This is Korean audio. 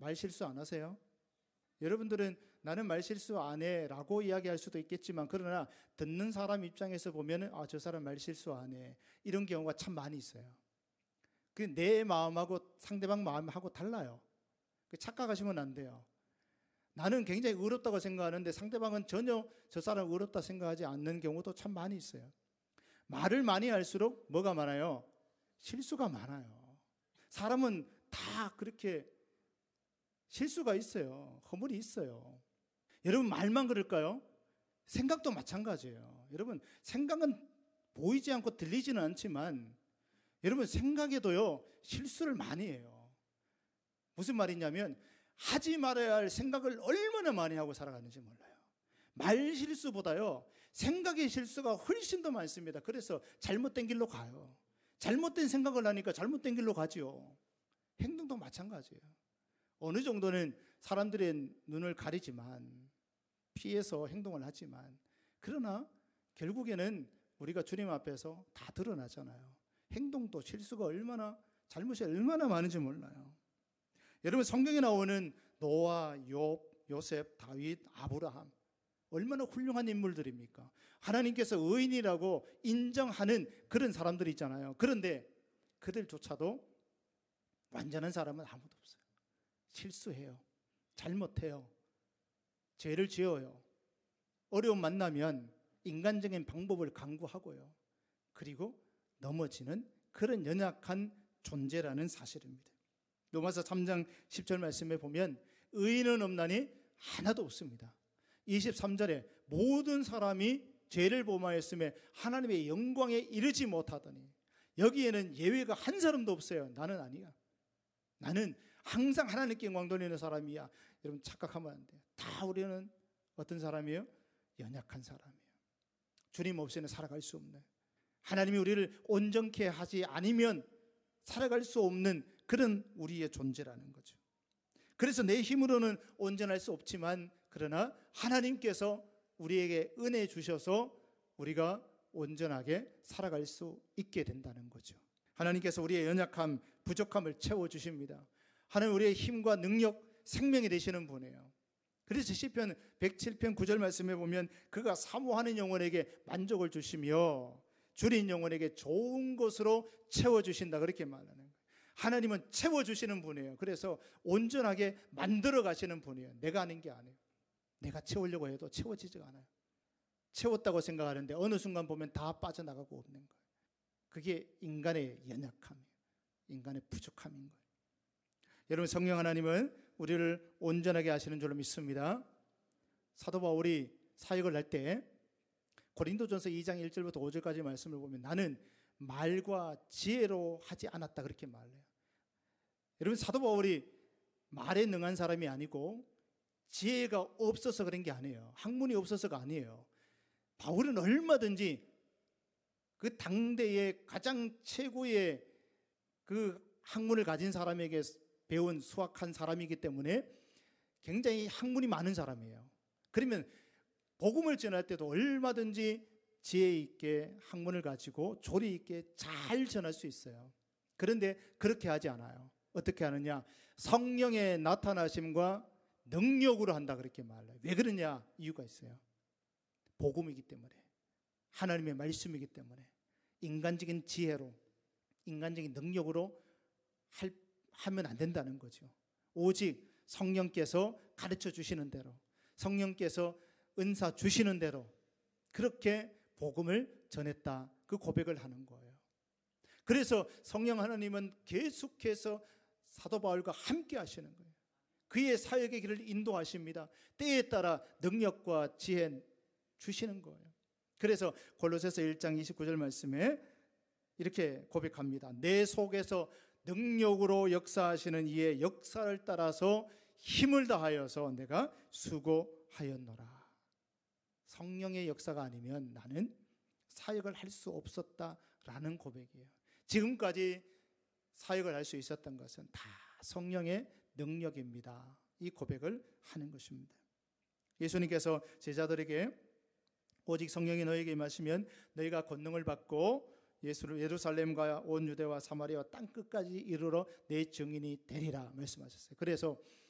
말실수 안 하세요? 여러분들은 나는 말실수 안 해 라고 이야기할 수도 있겠지만, 그러나 듣는 사람 입장에서 보면 저 사람 말실수 안 해, 이런 경우가 참 많이 있어요. 내 마음하고 상대방 마음하고 달라요. 착각하시면 안 돼요. 나는 굉장히 의롭다고 생각하는데 상대방은 전혀 저 사람 의롭다 생각하지 않는 경우도 참 많이 있어요. 말을 많이 할수록 뭐가 많아요? 실수가 많아요. 사람은 다 그렇게 실수가 있어요. 허물이 있어요. 여러분, 말만 그럴까요? 생각도 마찬가지예요. 여러분, 생각은 보이지 않고 들리지는 않지만 여러분, 생각에도요 실수를 많이 해요. 무슨 말이냐면 하지 말아야 할 생각을 얼마나 많이 하고 살아가는지 몰라요. 말 실수보다요 생각의 실수가 훨씬 더 많습니다. 그래서 잘못된 길로 가요. 잘못된 생각을 하니까 잘못된 길로 가지요. 행동도 마찬가지예요. 어느 정도는 사람들의 눈을 가리지만, 피해서 행동을 하지만, 그러나 결국에는 우리가 주님 앞에서 다 드러나잖아요. 행동도 실수가 얼마나, 잘못이 얼마나 많은지 몰라요. 여러분, 성경에 나오는 노아, 욥, 요셉, 다윗, 아브라함, 얼마나 훌륭한 인물들입니까? 하나님께서 의인이라고 인정하는 그런 사람들이 있잖아요. 그런데 그들조차도 완전한 사람은 아무도 없어요. 실수해요. 잘못해요. 죄를 지어요. 어려움 만나면 인간적인 방법을 강구하고요. 그리고 넘어지는 그런 연약한 존재라는 사실입니다. 로마서 3장 10절 말씀에 보면 의인은 없나니 하나도 없습니다. 23절에 모든 사람이 죄를 범하였음에 하나님의 영광에 이르지 못하더니, 여기에는 예외가 한 사람도 없어요. 나는 아니야. 나는 항상 하나님께 영광 돌리는 사람이야. 여러분, 착각하면 안 돼요. 다 우리는 어떤 사람이에요? 연약한 사람이에요. 주님 없이는 살아갈 수 없는, 하나님이 우리를 온전케 하지 않으면 살아갈 수 없는 그런 우리의 존재라는 거죠. 그래서 내 힘으로는 온전할 수 없지만, 그러나 하나님께서 우리에게 은혜 주셔서 우리가 온전하게 살아갈 수 있게 된다는 거죠. 하나님께서 우리의 연약함, 부족함을 채워주십니다. 하나님 우리의 힘과 능력, 생명이 되시는 분이에요. 그래서 시편 107편 9절 말씀에 보면 그가 사모하는 영혼에게 만족을 주시며 줄인 영혼에게 좋은 것으로 채워주신다, 그렇게 말하는 거예요. 하나님은 채워주시는 분이에요. 그래서 온전하게 만들어 가시는 분이에요. 내가 하는 게 아니에요. 내가 채우려고 해도 채워지지가 않아요. 채웠다고 생각하는데 어느 순간 보면 다 빠져나가고 없는 거예요. 그게 인간의 연약함이에요. 인간의 부족함인 거예요. 여러분, 성령 하나님은 우리를 온전하게 하시는 줄로 믿습니다. 사도 바울이 사역을 할 때 고린도전서 2장 1절부터 5절까지 말씀을 보면 나는 말과 지혜로 하지 않았다, 그렇게 말해요. 여러분, 사도 바울이 말에 능한 사람이 아니고 지혜가 없어서 그런 게 아니에요. 학문이 없어서가 아니에요. 바울은 얼마든지 그 당대의 가장 최고의 그 학문을 가진 사람에게 배운 수학한 사람이기 때문에 굉장히 학문이 많은 사람이에요. 그러면 복음을 전할 때도 얼마든지 지혜 있게 학문을 가지고 조리 있게 잘 전할 수 있어요. 그런데 그렇게 하지 않아요. 어떻게 하느냐? 성령의 나타나심과 능력으로 한다, 그렇게 말해요. 왜 그러냐? 이유가 있어요. 복음이기 때문에, 하나님의 말씀이기 때문에, 인간적인 지혜로, 인간적인 능력으로 하면 안 된다는 거죠. 오직 성령께서 가르쳐 주시는 대로, 성령께서 은사 주시는 대로 그렇게 복음을 전했다, 그 고백을 하는 거예요. 그래서 성령 하나님은 계속해서 사도 바울과 함께 하시는 거예요. 그의 사역의 길을 인도하십니다. 때에 따라 능력과 지혜 주시는 거예요. 그래서 골로새서 1장 29절 말씀에 이렇게 고백합니다. 내 속에서 능력으로 역사하시는 이의 역사를 따라서 힘을 다하여서 내가 수고하였노라. 성령의 역사가 아니면 나는 사역을 할 수 없었다라는 고백이에요. 지금까지 사역을 할 수 있었던 것은 다 성령의 능력입니다. 이 고백을 하는 것입니다. 예수님께서 제자들에게 오직 성령이 너에게 임하시면 너희가 권능을 받고 예루살렘과 온 유대와 사마리아와 땅끝까지 이르러 내 증인이 되리라 말씀하셨어요. 그래서